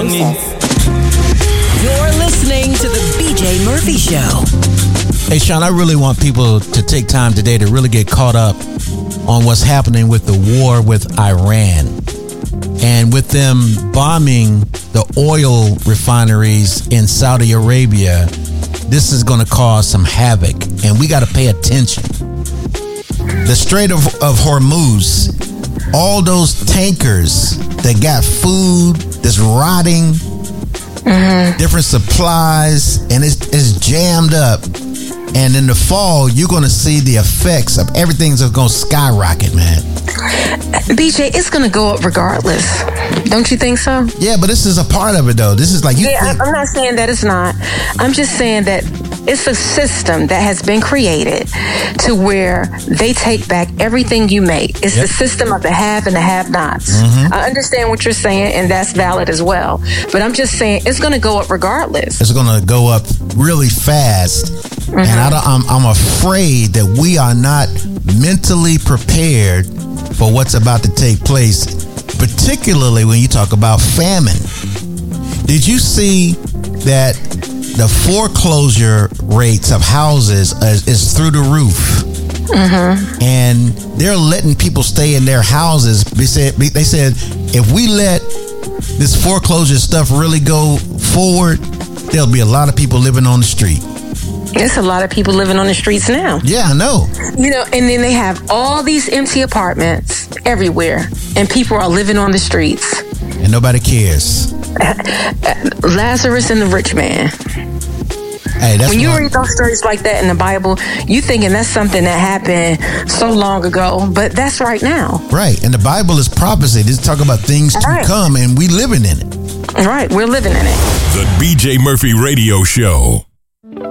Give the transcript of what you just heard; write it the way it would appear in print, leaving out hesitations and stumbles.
process. You're listening to the BJ Murphy Show. Hey, Sean, I really want people to take time today to really get caught up on what's happening with the war with Iran. And with them bombing the oil refineries in Saudi Arabia, this is going to cause some havoc, and we got to pay attention. The Strait of Hormuz, all those tankers that got food that's rotting, different supplies, and it's jammed up. And in the fall, you're going to see the effects of everything's going to skyrocket, man. BJ, it's going to go up regardless. Don't you think so? Yeah, but this is a part of it, though. This is like... I'm not saying that it's not. I'm just saying that it's a system that has been created to where they take back everything you make. It's the system of the have and the have-nots. I understand what you're saying, and that's valid as well. But I'm just saying it's going to go up regardless. It's going to go up really fast. And I'm afraid that we are not mentally prepared for what's about to take place, particularly when you talk about famine. Did you see that the foreclosure rates of houses is through the roof? And they're letting people stay in their houses. They said if we let this foreclosure stuff really go forward, there'll be a lot of people living on the street. There's a lot of people living on the streets now. Yeah, I know. You know, and then they have all these empty apartments everywhere, and people are living on the streets. And nobody cares. Lazarus and the rich man. Hey, that's when you read those stories like that in the Bible, you thinking that's something that happened so long ago, but that's right now. Right, and the Bible is prophecy. It's talking about things to come, and we living in it. Right, we're living in it. The BJ Murphy Radio Show.